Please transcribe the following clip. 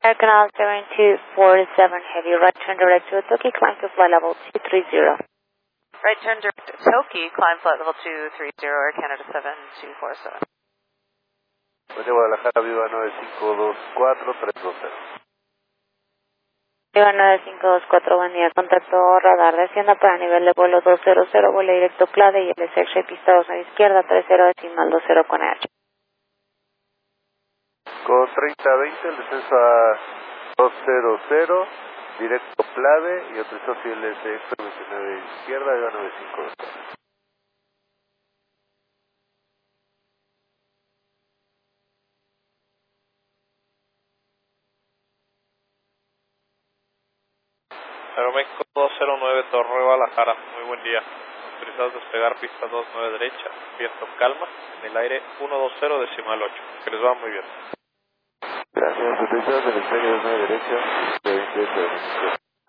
Air Canal 7247 Heavy, right turn direct to Otoki, climb to flight level 230. Right turn direct to Toki, climb flight level 230, Air Canada 7247. Oye, Guadalajara, Viva 9524320. Viva 9524, buen día, contacto radar, descienda para nivel de vuelo 200, vuelo directo clave y el SX pista 2 a izquierda, 30 decimal 20 con H. Con 3020, el descenso a 200, directo clave y autorización civil SX 29 izquierda, Viva 952. Aeroméxico 209 Torre Guadalajara, muy buen día. Autorizados a despegar pista 29 derecha, viento calma, en el aire 120 decimal 8. Que les va muy bien. Gracias, autorizados en el despegue 29 derecha.